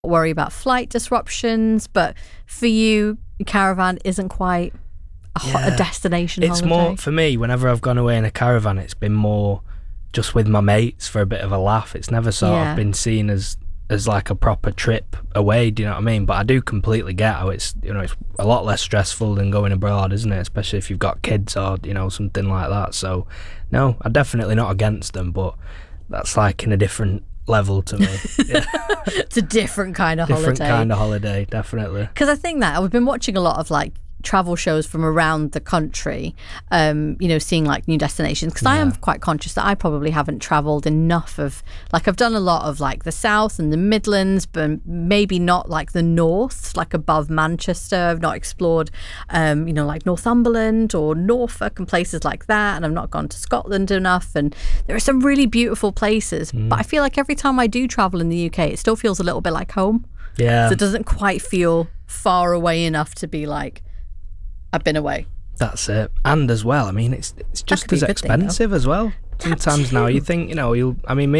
worry about flight disruptions, but for you, caravan isn't quite a destination it's holiday. more, for me, whenever I've gone away in a caravan, it's been more just with my mates for a bit of a laugh. It's never sort of been seen as like a proper trip away, do you know what I mean? But I do completely get how it's, you know, it's a lot less stressful than going abroad, isn't it? Especially if you've got kids or, you know, something like that. So no, I'm definitely not against them, but that's like in a different level to me. Yeah. It's a different kind of holiday. Different kind of holiday, definitely. Because I think that we've been watching a lot of like travel shows from around the country, you know, seeing like new destinations, because I am quite conscious that I probably haven't travelled enough of, like, I've done a lot of like the South and the Midlands, but maybe not like the North, like above Manchester. I've not explored, you know, like Northumberland or Norfolk and places like that, and I've not gone to Scotland enough, and there are some really beautiful places, but I feel like every time I do travel in the UK, it still feels a little bit like home. Yeah. So it doesn't quite feel far away enough to be like, I've been away. That's it. And as well, I mean, it's just as expensive as well. Sometimes now you think, you know,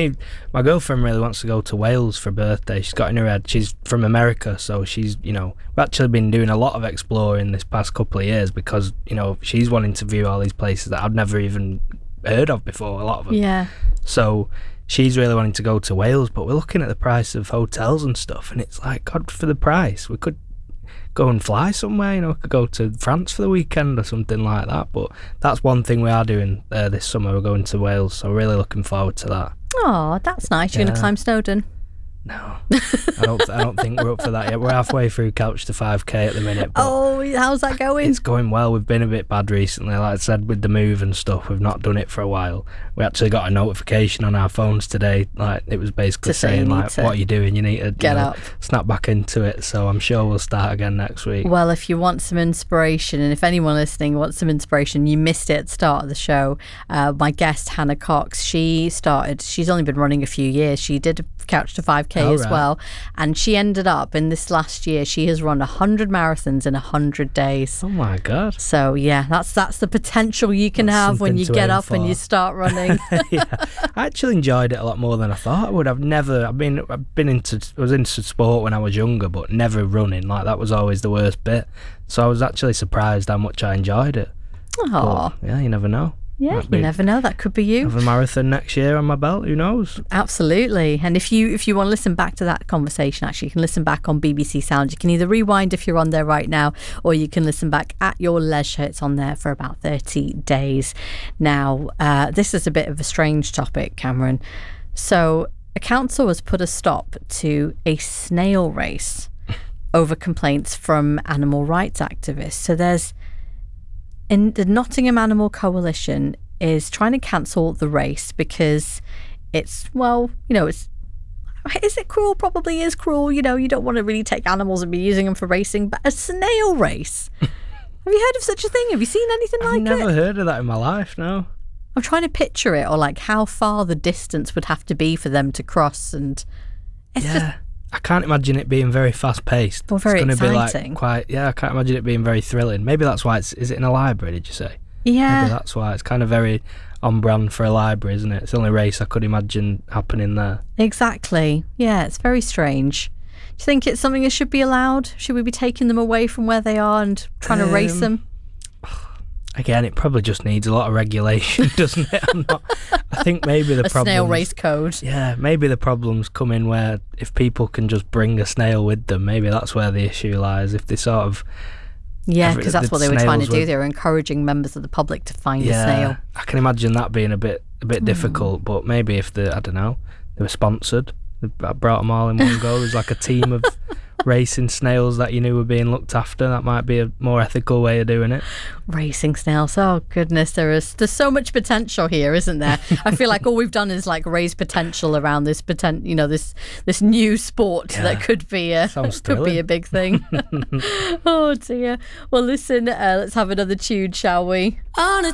my girlfriend really wants to go to Wales for her birthday. She's got in her head, she's from America, so she's, you know, we've actually been doing a lot of exploring this past couple of years because, you know, she's wanting to view all these places that I've never even heard of before, a lot of them. Yeah. So she's really wanting to go to Wales, but we're looking at the price of hotels and stuff, and it's like, God, for the price, we could go and fly somewhere, you know, could go to France for the weekend or something like that. But that's one thing we are doing this summer. We're going to Wales, so really looking forward to that. Oh, that's nice. You're going to climb Snowdon? No, I don't think we're up for that yet. We're halfway through Couch to 5K at the minute. But oh, how's that going? It's going well. We've been a bit bad recently. Like I said, with the move and stuff, we've not done it for a while. We actually got a notification on our phones today. Like, it was basically saying, like, what are you doing? You need to get up, snap back into it. So I'm sure we'll start again next week. Well, if you want some inspiration, and if anyone listening wants some inspiration, you missed it at the start of the show. My guest, Hannah Cox, she's only been running a few years. She did Couch to 5K as well, and she ended up in this last year, she has run 100 marathons in 100 days. Oh my God. So yeah, that's the potential you can have when you get up and you start running. Yeah, I actually enjoyed it a lot more than I thought I would. I was into sport when I was younger, but never running. Like, that was always the worst bit, so I was actually surprised how much I enjoyed it. Oh yeah, you never know. Yeah, you never know. That could be you. Have a marathon next year on my belt. Who knows? Absolutely. And if you want to listen back to that conversation, actually, you can listen back on BBC Sound. You can either rewind if you're on there right now, or you can listen back at your leisure. It's on there for about 30 days. Now, this is a bit of a strange topic, Cameron. So, a council has put a stop to a snail race over complaints from animal rights activists. So the Nottingham Animal Coalition is trying to cancel the race because it's, well, you know, is it cruel? Probably is cruel. You know, you don't want to really take animals and be using them for racing, but a snail race. Have you heard of such a thing? Have you seen anything like it? I've never heard of that in my life, no. I'm trying to picture it, or like how far the distance would have to be for them to cross, and it's just... I can't imagine it being very fast paced. Well, very it's exciting. Be like I can't imagine it being very thrilling. Maybe that's why is it in a library, did you say? Yeah. Maybe that's why. It's kind of very on brand for a library, isn't it? It's the only race I could imagine happening there. Exactly. Yeah, it's very strange. Do you think it's something that should be allowed? Should we be taking them away from where they are and trying to race them? Again, it probably just needs a lot of regulation, doesn't it? I think maybe the problem. A snail race code. Yeah, maybe the problems come in where if people can just bring a snail with them, maybe that's where the issue lies. If they sort of. Yeah, because that's what they were trying to do. They were encouraging members of the public to find a snail. I can imagine that being a bit difficult, but maybe if they were sponsored, they brought them all in one go. There's like a team of racing snails that you knew were being looked after. That might be a more ethical way of doing it. Racing snails, oh goodness, there's so much potential here, isn't there? I feel like all we've done is like raise potential around this this new sport that could be a big thing. Oh dear. Well, listen, let's have another tune, shall we? On a